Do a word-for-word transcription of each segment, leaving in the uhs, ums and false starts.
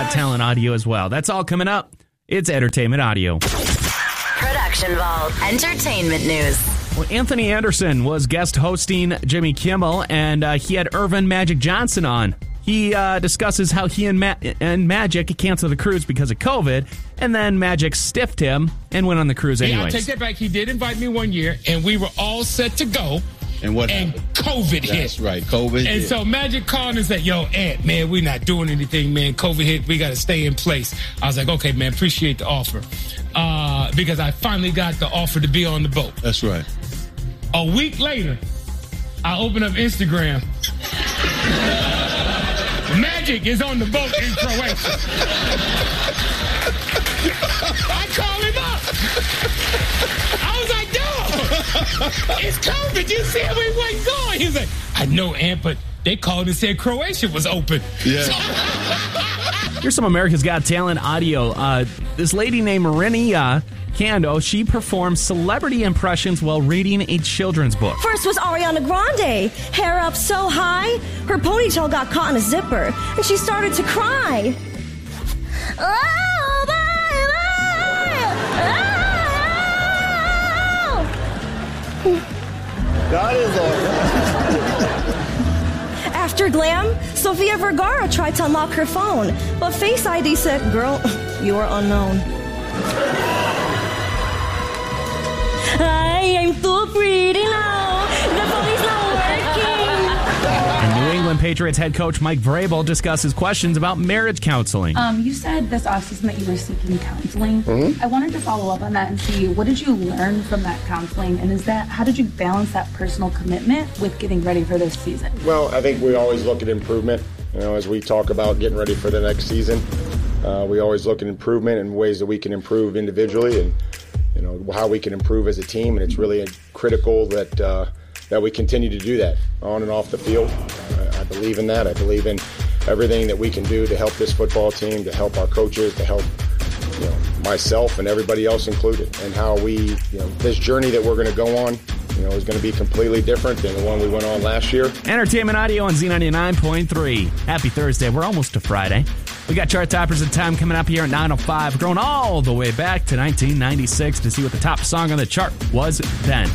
Got Talent audio as well. That's all coming up. It's Entertainment Audio. Production Vault Entertainment News. Well, Anthony Anderson was guest hosting Jimmy Kimmel, and uh, he had Irvin Magic Johnson on. He uh, discusses how he and, Ma- and Magic canceled the cruise because of COVID, and then Magic stiffed him and went on the cruise anyways. Yeah, I take that back. He did invite me one year, and we were all set to go. And what And happened? COVID hit. That's right, COVID And hit. so Magic called and said, yo, Ant, man, we're not doing anything, man. COVID hit. We got to stay in place. I was like, okay, man, appreciate the offer. Uh, because I finally got the offer to be on the boat. That's right. A week later, I open up Instagram. Magic is on the boat in Croatia. I call him up. I was like, dog, it's COVID. You said we wasn't going. He's like, I know, Ant, but they called and said Croatia was open. Yeah. Here's some America's Got Talent audio. Uh, this lady named Marinia Kando, she performed celebrity impressions while reading a children's book. First was Ariana Grande. Hair up so high, her ponytail got caught in a zipper, and she started to cry. Oh, baby! Oh! God is all. After Glam, Sofia Vergara tried to unlock her phone, but Face I D said, girl, you are unknown. I am so pretty now. The phone is not working. And New England Patriots head coach Mike Vrabel discusses questions about marriage counseling. Um, you said this offseason that you were seeking counseling. Mm-hmm. I wanted to follow up on that and see, what did you learn from that counseling? And is that, how did you balance that personal commitment with getting ready for this season? Well, I think we always look at improvement. You know, as we talk about getting ready for the next season, uh, we always look at improvement and ways that we can improve individually and, you know, how we can improve as a team. And it's really critical that uh, that we continue to do that on and off the field. Uh, I believe in that. I believe in everything that we can do to help this football team, to help our coaches, to help, you know, myself and everybody else included, and how we, you know, this journey that we're going to go on, you know, is going to be completely different than the one we went on last year. Entertainment Audio on Z ninety-nine point three. Happy Thursday. We're almost to Friday. We got chart toppers and time coming up here at nine oh five, going all the way back to nineteen ninety-six to see what the top song on the chart was then.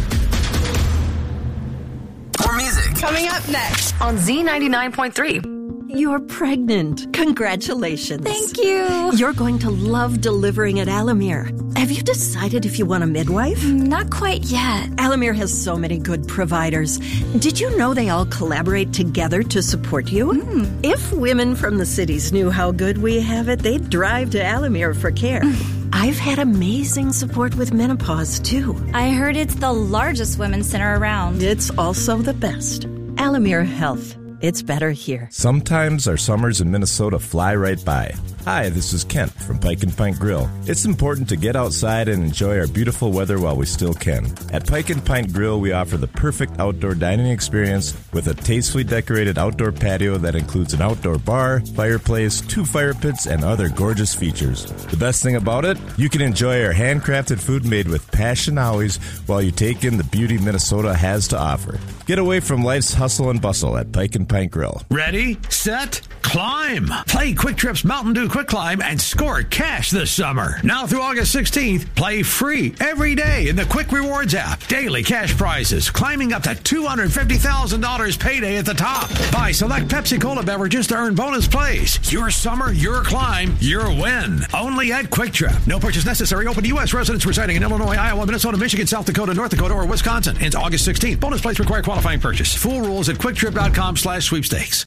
More music. Coming up next On Z ninety-nine point three. You're pregnant. Congratulations. Thank you. You're going to love delivering at Alamere. Have you decided if you want a midwife? Not quite yet. Alamere has so many good providers. Did you know they all collaborate together to support you? Mm. If women from the cities knew how good we have it, they'd drive to Alamere for care. I've had amazing support with menopause, too. I heard it's the largest women's center around. It's also the best. Alamere Health. It's better here. Sometimes our summers in Minnesota fly right by. Hi, this is Kent from Pike and Pint Grill. It's important to get outside and enjoy our beautiful weather while we still can. At Pike and Pint Grill, we offer the perfect outdoor dining experience with a tastefully decorated outdoor patio that includes an outdoor bar, fireplace, two fire pits, and other gorgeous features. The best thing about it? You can enjoy our handcrafted food made with passion always while you take in the beauty Minnesota has to offer. Get away from life's hustle and bustle at Pike and Pint Grill. Ready, set, climb. Play Quick Trip's Mountain Dew Quick Climb and score cash this summer. Now through August sixteenth, play free every day in the Quick Rewards app. Daily cash prizes climbing up to two hundred fifty thousand dollars payday at the top. Buy select Pepsi Cola beverages to earn bonus plays. Your summer, your climb, your win. Only at Quick Trip. No purchase necessary. Open to U S residents residing in Illinois, Iowa, Minnesota, Michigan, South Dakota, North Dakota, or Wisconsin. Ends August sixteenth. Bonus plays require qualifying purchase. Full rules at quicktrip.com slash sweepstakes.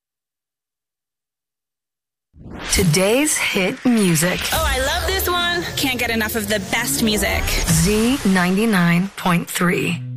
Today's hit music. Oh, I love this one. Can't get enough of the best music. Z ninety-nine point three.